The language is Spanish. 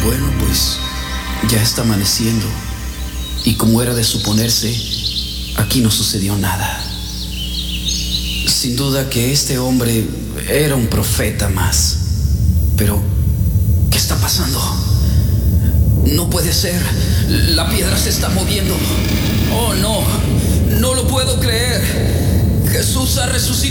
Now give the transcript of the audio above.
Bueno, pues ya está amaneciendo y como era de suponerse, aquí no sucedió nada. Sin duda que este hombre era un profeta más. Pero, ¿qué está pasando? No puede ser. La piedra se está moviendo. Oh, no. No lo puedo creer. Jesús ha resucitado.